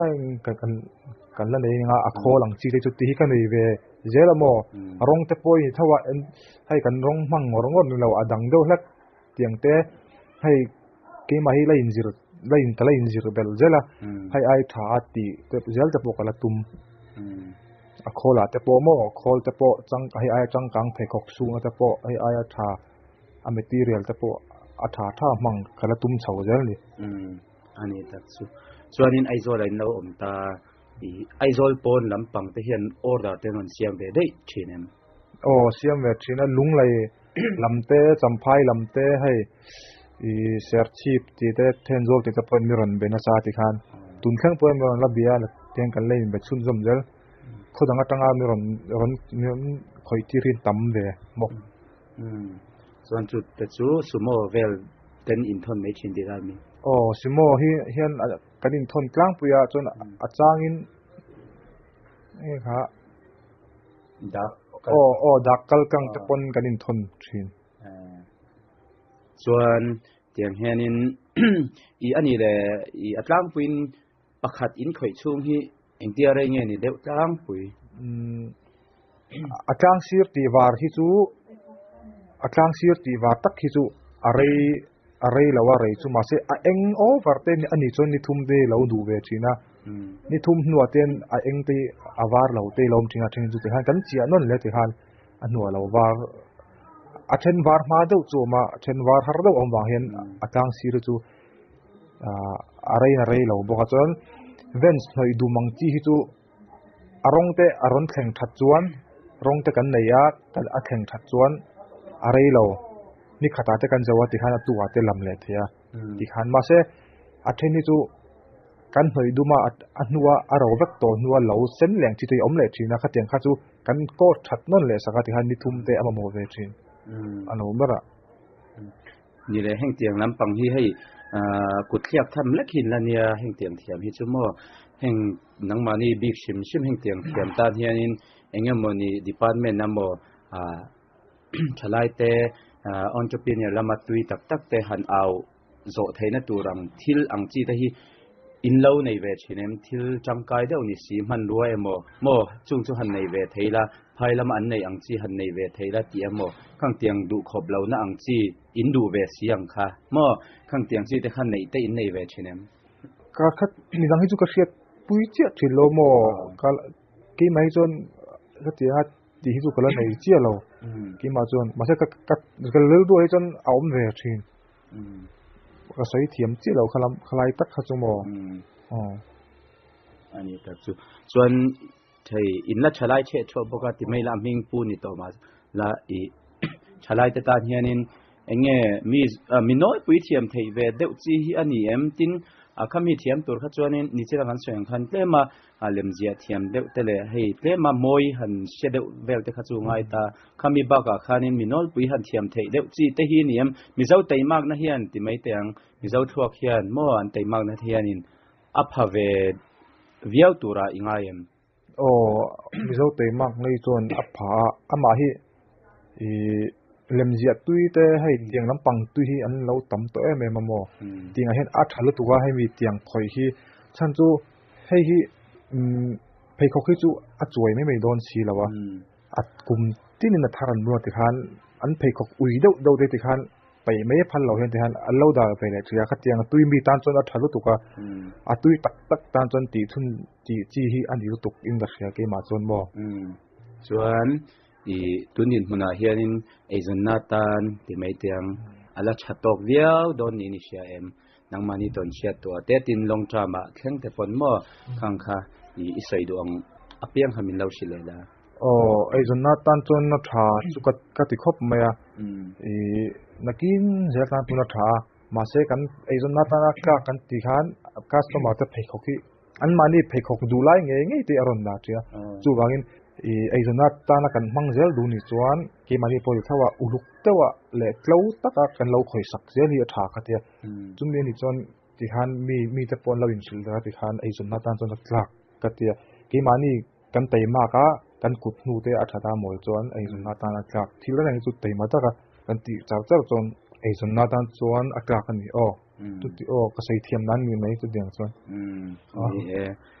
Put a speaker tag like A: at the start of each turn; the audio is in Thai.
A: กันละนี่งาอะโคหลังจีได้จุดที่กันนี่เวเจละโมร้องเตปอยถ้าว่าให้กันร้องมั่งร้องเราอดังเดียวลักเตียงเตให้กี่มาให้ไล่อินจิรเบลเจละให้ไอถาตีเตเจลจะปกละตุมอะโคละเตปโมโคลเตปจังให้ไอจังกังเพคกสูงเตปให้ไอถาอะเมทีเรียลเตปอะถาท่ามั่งกละตุมเฉาเจลนี่
B: อันนี้ตัดส่วนนี้ไอโซลเราอมตาไอโซลปนลำปังเทียนออร์ดาเตนนเสียงได้ชิน
A: โอ้เสียงเวทีนั้นลุงเลยลำเตจำพายลำเตให้เสียชีพที่ได้เทนโซลที่จะเป็นมิรันเบนัสอาติคันตุนแข้งเป็นมิรันลับเบียร์เตียงกันเลยแบบชุนจมเจลเขาตั้งตั้งมิรันคอยที่รินตั้มเดะมก
B: ส่วนจุดแต่ชูสมอเวลเต็นอินทอนไม่ชินดีได้มี
A: โอ้สมอเฮียนกันอินทอนกลางปุยจนอาจางอินนี่ค่ะ
B: ดัก
A: ดักกัลกังจะปนกันอินทนชิน
B: ส่วนเตียงเฮนินอันนี้แหละอัตลังปุยประคัดอินข่อยช่วงที่เอ็งเดียอะไรเงี้ยนี่เดี๋ยวอัตลังปุย
A: อัตลังซีร์ตีวาร์ฮิจูอัตลังซีร์ตีวาร์ตักฮิจูอะไรแล้วว่าอะไรจูมาเสเอ็งโอเวอร์เตนอันนี้จนนิทุมเดเราดูเวทีนะนี่ทุ่มหัวเตียนเอ็งตีอาวาร์เราเตลมจริงๆจุดที่หันกันเจียนั่นเลยที่หันอันหัวเราวาร์เช่นวาร์มาดูจูมาเช่นวาร์ฮาร์ดูอมวางเห็นกลางซีร์จูอะไรเราบอกจนเวนส์หน่อยดูมังจีฮิจูอารมณ์เตอารมณ์แข่งทัดจวนรองเตกันเนียกันแข่งทัดจวนอะไรเรานี่ขัดแต่กันจะว่าที่หันตัวเตลำเลยที่ที่หันมาเสอันนี้จูกันหน่อยดูมาอันนัวอารมณ์แบบตัวนัวเหลาเส้นแหลงที่ตัวอมเลยที่นะขัดยังขัดจูกันก็ชัดนั่นเลยสักที่หันนี่ทุ่มเตอมาโมเวทีอันนู้นบ้า
B: นี่เลยแห่งเตียงน้ำปังที่ให้กุดเทียบทำเล็กหินละเนี่ยแห่งเตียงเทียมที่ชั่วโมงแห่งนังมานี่บิ๊กชิมแห่งเตียงเทียมตาเทียนินเองมันนี่ดีพาร์ตเมนต์น้ำโมชลายเตออนจปีเนี่ยละมาตุยตักเตหันเอาโจทย์ในตัวรังทิลอังจีแต่ที่อินเล่าในเวทีนั้นทิลจังกายเดียวนี่สีมันรวยโมจุงหันในเวทีละภายละมันในอังจีหันในเวทีละเตียโมข้างเตียงดูขบเหล่านั้นอังจีอินดูเวสียังค่ะโมข้างเตียงจีแต่ขันในแต่อินในเวทีนั้น
A: ก็คัดมีดังที่จุกเสียปุยเจียทิลโลโมก็กี่ไม่จนก็เตียดีที่สุดก็แล้วในเจียเรากี่มาจนมาเสกก็เลือกด้วยจนเอาเวทีก็ใช้เทียมเจียเราคลายตักขัดจมูก
B: อันนี้แต่ส่วนใช่อินละชลายเชชอบปกติไม่ละมิงปูนี่ต่อมาละชลายแต่ตาเฮียนินเองมีน้อยปุยเทียมเทเวเดวจีอันนี้ตินข้ามีเทียมตัวข้าจวนนี่เจ้ากันส่วนขันเตมาเล่มเจียเทียมเดวเตเลให้เตมามวยหันเชเดวเวลเตข้าจวงไงตาข้ามีบ้ากะขันมีน้อยปุยหันเทียมเทเดวจีเตฮีนี่มีเจ้าเตยมากนะเฮียนที่ไม่เตียงมีเจ้าทั่วเฮียนมั่วอันเตยมากนะเฮียนินอัพเวเวียวตัวระยังไง
A: โอ้มีเจ้าเตยมากในส่วนอัพผาอามาฮิเล่มเจียตุยเตให้เตียงน้ำปังตุยอันเราต่ำตัวเมมาโมเตียงเห็นอัดหันตัวให้มีเตียงคอยฮิฉันจูให้ฮิไปเขาคิดจูอัดจวยไม่โดนชีแล้ววะอัดกลุ่มที่นี่นะทารันบัวติคันอันไปเขาอุยเดาติคันไปไม่พันเราเห็นติคันอันเราด่าไปเลยที่ขัดเตียงตุยมีตานจนอัดหันตัวอัดตุยตักตานจนตีทุนจีฮิอันนี้ตุกอินดัชเซียเกมาจนบ่
B: ส่วนตุนินมุนาเฮียนินไอซุนนาตันที่ไม่เตียงอัลลัชตอกเวียวโดนนิเชียนังมานี่ตอนเชียตัวเตตินลงจามาแข่งแต่ฝนมั่วข้างค่ะอีสัยดวงอเปียงหามินเล่าสิเลยละ
A: โอ้ไอซุนนาตันจนนัทธาสุกติคบไหมอ่ะนักกินเจ้าตันปุนัทธามาเสกันไอซุนนาตันนักกันตีขันกัสต์มาจะเพคกี้อันมานี่เพคกดูไล่เงี้ยที่อารมณ์น่ะเจ้าจู่ว่างินไอซุนนาตันนักกันมังเจลดูนี่ส่วนเกี่ยมานี่พออยู่ถ้าว่าอุลุกเท่าว่าเล็กเล่าตักกันเราคอยสักเจลีท่ากันเจ้าจุ่มเรียนนี่จนที่ขันมีแต่ปนเราอินสิลล์ที่ขันไอซุนนาตันจนนักลักกันเจ้าเกี่ยมานี่กันเตยมากะกันกุดนูเตอัฐดามวยจวนไอซุนนาตันนักลักที่แล้วในสุดเตยมาตะกันตีเจ้าจนไอซุนนาตันจวนอักลักกันนี่ตุติโอกระใสเทียมนั้นมีไหมตุเดียงส่วน
B: นี่